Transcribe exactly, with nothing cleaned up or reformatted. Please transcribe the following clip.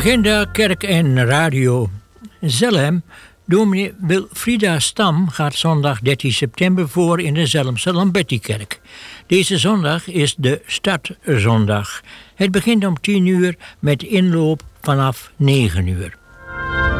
Agenda, kerk en radio. Zelhem. Dominee Wilfrida Stam gaat zondag dertien september voor in de Zelhemse Lambertikerk. Deze zondag is de startzondag. Het begint om tien uur met inloop vanaf negen uur.